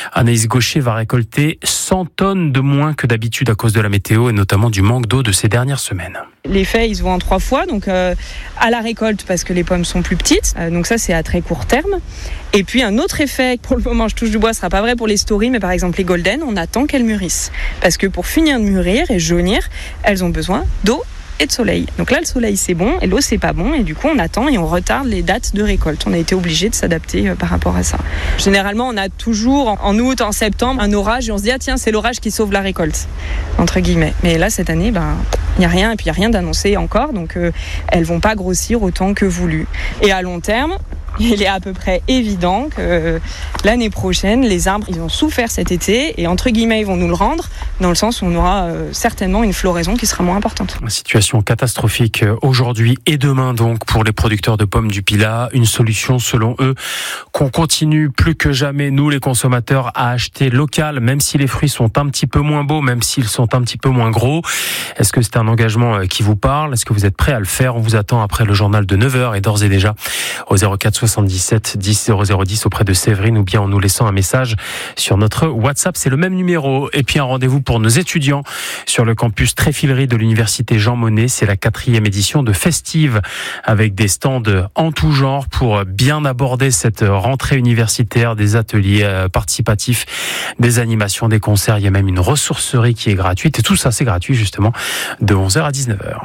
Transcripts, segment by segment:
Anaïs Gaucher va récolter 100 tonnes de moins que d'habitude à cause de la météo et notamment du manque d'eau de ces dernières semaines. Les faits, ils se voient en 3 fois, donc à la récolte parce que les pommes sont plus petites, donc ça c'est à très court terme. Et puis un autre effet, pour le moment je touche du bois, ce sera pas vrai pour les stories, mais par exemple les golden, on attend qu'elles mûrissent. Parce que pour finir de mûrir et jaunir, elles ont besoin d'eau et de soleil. Donc là le soleil c'est bon et l'eau c'est pas bon et du coup on attend et on retarde les dates de récolte. On a été obligé de s'adapter par rapport à ça. Généralement on a toujours en août, en septembre un orage et on se dit tiens c'est l'orage qui sauve la récolte entre guillemets. Mais là cette année il n'y a rien et puis il n'y a rien d'annoncé encore donc elles vont pas grossir autant que voulu. Et à long terme il est à peu près évident que l'année prochaine, les arbres, ils ont souffert cet été et entre guillemets, ils vont nous le rendre dans le sens où on aura certainement une floraison qui sera moins importante. Situation catastrophique aujourd'hui et demain donc pour les producteurs de pommes du Pilat. Une solution selon eux qu'on continue plus que jamais, nous les consommateurs, à acheter local, même si les fruits sont un petit peu moins beaux, même s'ils sont un petit peu moins gros. Est-ce que c'est un engagement qui vous parle? Est-ce que vous êtes prêt à le faire? On vous attend après le journal de 9h et d'ores et déjà au 04 77 10 0010 auprès de Séverine ou bien en nous laissant un message sur notre WhatsApp. C'est le même numéro. Et puis un rendez-vous pour nos étudiants sur le campus Tréfilerie de l'université Jean Monnet. C'est la 4e édition de Festive avec des stands en tout genre pour bien aborder cette rentrée universitaire, des ateliers participatifs, des animations, des concerts. Il y a même une ressourcerie qui est gratuite et tout ça c'est gratuit justement de 11h à 19h.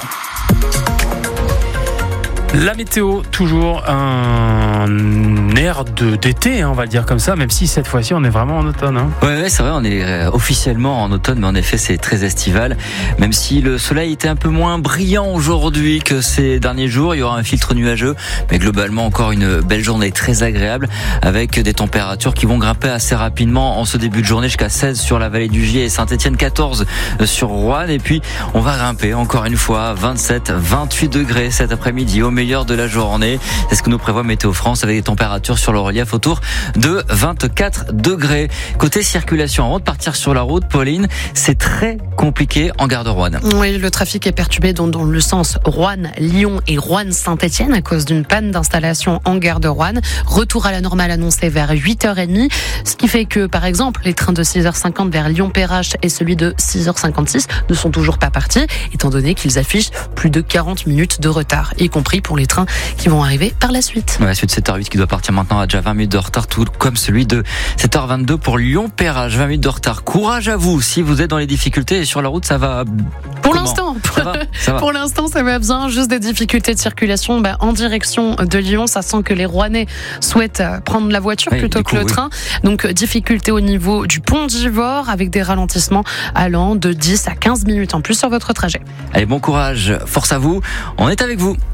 La météo, toujours un air d'été, on va le dire comme ça, même si cette fois-ci on est vraiment en automne. Ouais, c'est vrai, on est officiellement en automne, mais en effet c'est très estival. Même si le soleil était un peu moins brillant aujourd'hui que ces derniers jours, il y aura un filtre nuageux, mais globalement encore une belle journée très agréable avec des températures qui vont grimper assez rapidement en ce début de journée jusqu'à 16 sur la vallée du Gier et Saint-Étienne, 14 sur Roanne. Et puis on va grimper encore une fois 27, 28 degrés cet après-midi au meilleur de la journée. C'est ce que nous prévoit Météo France avec des températures sur le relief autour de 24 degrés. Côté circulation, avant de partir sur la route, Pauline, c'est très compliqué en gare de Roanne. Oui, le trafic est perturbé dans le sens Roanne-Lyon et Roanne-Saint-Étienne à cause d'une panne d'installation en gare de Roanne. Retour à la normale annoncé vers 8h30. Ce qui fait que, par exemple, les trains de 6h50 vers Lyon-Perrache et celui de 6h56 ne sont toujours pas partis, étant donné qu'ils affichent plus de 40 minutes de retard, y compris pour les trains qui vont arriver par la suite. Ouais, celui de 7h08 qui doit partir maintenant a déjà 20 minutes de retard, tout comme celui de 7h22 pour Lyon-Perrache. 20 minutes de retard. Courage à vous si vous êtes dans les difficultés et sur la route, ça va. Pour Comment l'instant, ça va. Pour l'instant, ça va bien. Juste des difficultés de circulation en direction de Lyon. Ça sent que les Rouennais souhaitent prendre la voiture plutôt que le train. Donc, difficulté au niveau du pont d'Ivors avec des ralentissements allant de 10 à 15 minutes en plus sur votre trajet. Allez, bon courage. Force à vous. On est avec vous.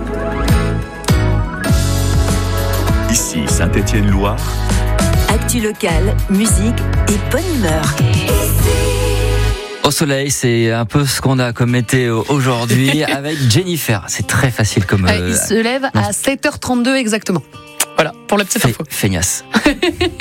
Ici Saint-Étienne-Loire. Actu locale, musique et bonne humeur. Au soleil, c'est un peu ce qu'on a comme météo aujourd'hui avec Jennifer. C'est très facile comme... Il se lève à 7h32 exactement. Voilà, pour la petite info. Feignasse.